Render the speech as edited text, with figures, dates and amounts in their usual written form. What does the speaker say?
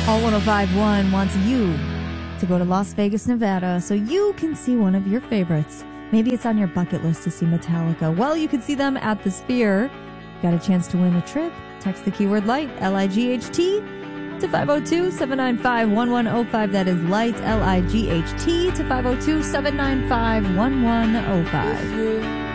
All 105.1 wants you to go to Las Vegas, Nevada, so you can see one of your favorites. Maybe it's on your bucket list to see Metallica. Well, you can see them at the Sphere. Got a chance to win a trip. Text the keyword LIGHT, L-I-G-H-T, to 502-795-1105. That is LIGHT, L-I-G-H-T, to 502-795-1105.